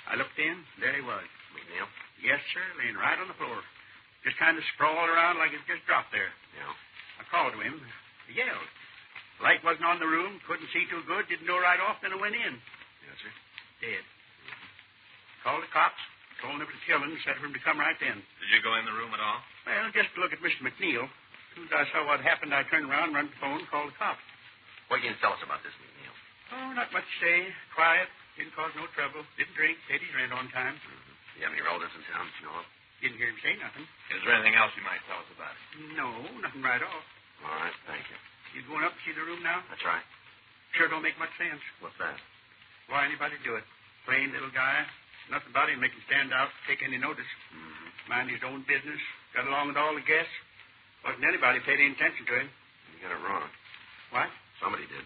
I looked in. There he was. McNeil? Yes, sir, laying right on the floor. Just kind of sprawled around like it just dropped there. Yeah. I called to him. He yelled. Light wasn't on the room. Couldn't see too good. Didn't know right off. Then I went in. Yes, sir. Dead. Called the cops. Told them it was a killing. Said for him to come right then. Did you go in the room at all? Well, just to look at Mr. McNeil. As soon as I saw what happened, I turned around, run to the phone, called the cops. What can you tell us about this, McNeil? Oh, not much to say. Quiet. Didn't cause no trouble. Didn't drink. Paid his rent on time. Mm-hmm. Do you have any relatives in town that you know of? Didn't hear him say nothing. Is there anything else you might tell us about it? No, nothing right off. All right, thank you. You going up to see the room now? That's right. Sure don't make much sense. What's that? Why anybody do it? Plain little guy. Nothing about him make him stand out, take any notice. Mm-hmm. Mind his own business. Got along with all the guests. Wasn't anybody paid any attention to him. You got it wrong. What? Somebody did.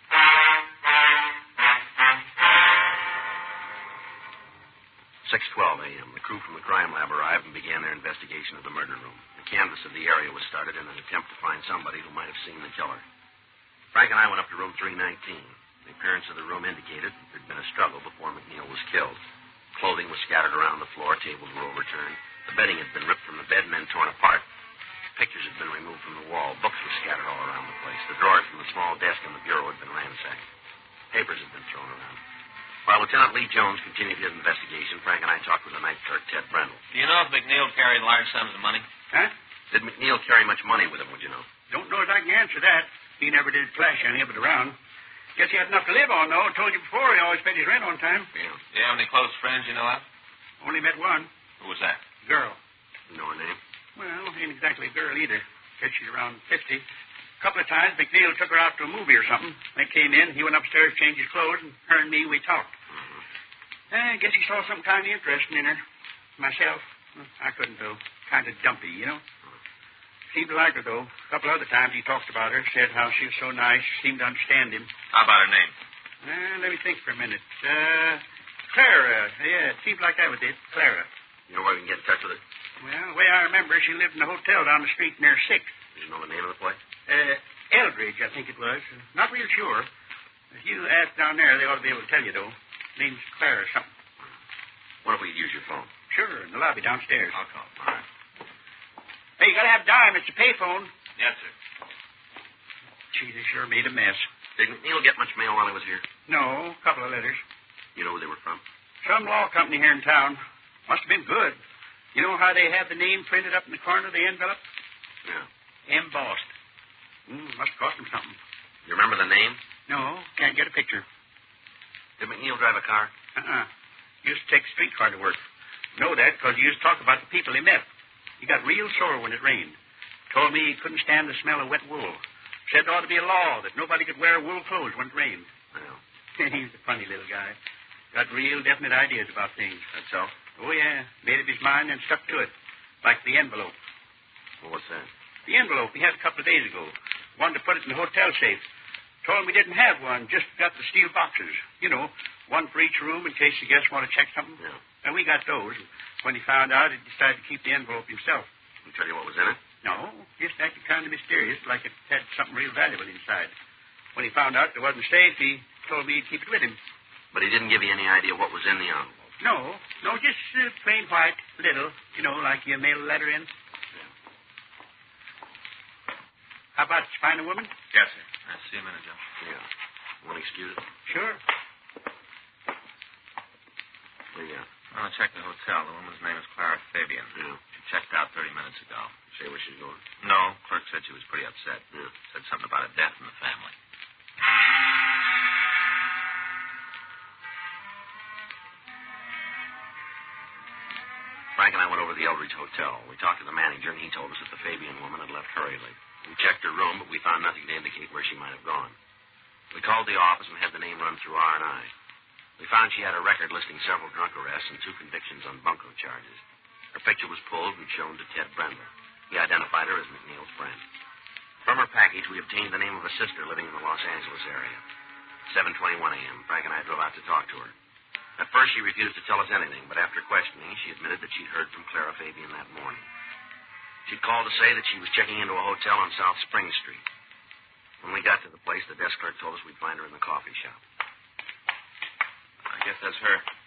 6:12 a.m. The crew from the crime lab arrived and began their investigation of the murder room. The canvass of the area was started in an attempt to find somebody who might have seen the killer. Frank and I went up to room 319. The appearance of the room indicated there had been a struggle before McNeil was killed. Clothing was scattered around the floor. Tables were overturned. The bedding had been ripped from the bed and then torn apart. Pictures had been removed from the wall. Books were scattered all around the place. The drawers from the small desk and the bureau had been ransacked. Papers had been thrown around. While Lieutenant Lee Jones continued his investigation, Frank and I talked with the night clerk, Ted Brendel. Do you know if McNeil carried large sums of money? Huh? Did McNeil carry much money with him, would you know? Don't know if I can answer that. He never did flash any of it around. Guess he had enough to live on, though. Told you before he always paid his rent on time. Yeah. Do you have any close friends you know of? Only met one. Who was that? Girl. You know her name? Well, ain't exactly a girl either. Guess she's around 50. A couple of times, McNeil took her out to a movie or something. They came in. He went upstairs, changed his clothes, and her and me, we talked. I guess he saw something kind of interesting in her. Myself, I couldn't, though. Kind of dumpy, you know. Seemed to like her, though. A couple other times he talked about her, said how she was so nice, seemed to understand him. How about her name? Let me think for a minute. Clara. Yeah, it seemed like that was it. Clara. You know where we can get in touch with her? Well, the way I remember, she lived in a hotel down the street near 6th. Do you know the name of the place? Eldridge, I think it was. Not real sure. If you ask down there, they ought to be able to tell you, though. Name's Clara or something. What if we could use your phone? Sure, in the lobby downstairs. I'll call. All right. Hey, you gotta have dime. It's a payphone. Yes, sir. Gee, they sure made a mess. Did McNeil get much mail while he was here? No, a couple of letters. You know who they were from? Some law company here in town. Must have been good. You know how they have the name printed up in the corner of the envelope? Yeah. Embossed. Must have cost them something. You remember the name? No, can't get a picture. Did McNeil drive a car? Used to take a streetcar to work. Know that because he used to talk about the people he met. He got real sore when it rained. Told me he couldn't stand the smell of wet wool. Said there ought to be a law that nobody could wear wool clothes when it rained. Well. He's a funny little guy. Got real definite ideas about things. That's so? Oh, yeah. Made up his mind and stuck to it. Like the envelope. Well, what's that? The envelope he had a couple of days ago. Wanted to put it in the hotel safe. Told him we didn't have one, just got the steel boxes. You know, one for each room in case the guests want to check something. Yeah. And we got those. And when he found out, he decided to keep the envelope himself. He tell you what was in it? No, just acted kind of mysterious, like it had something real valuable inside. When he found out there wasn't safe, he told me he'd keep it with him. But he didn't give you any idea what was in the envelope? No, just plain white, little, you know, like you mail a letter in. Yeah. How about you find a woman? Yes, sir. I'll see you in a minute, Joe. Yeah. Want to excuse it? Sure. Yeah. I'm going to check the hotel. The woman's name is Clara Fabian. Yeah. She checked out 30 minutes ago. Say where she's going? No, clerk said she was pretty upset. Yeah. Said something about a death in the family. Frank and I went over to the Eldridge Hotel. We talked to the manager, and he told us that the Fabian woman had left hurriedly. We checked her room, but we found nothing to indicate where she might have gone. We called the office and had the name run through R&I. We found she had a record listing several drunk arrests and 2 convictions on bunco charges. Her picture was pulled and shown to Ted Brendel. He identified her as McNeil's friend. From her package, we obtained the name of a sister living in the Los Angeles area. 7:21 a.m., Frank and I drove out to talk to her. At first, she refused to tell us anything, but after questioning, she admitted that she'd heard from Clara Fabian that morning. She'd called to say that she was checking into a hotel on South Spring Street. When we got to the place, the desk clerk told us we'd find her in the coffee shop. I guess that's her.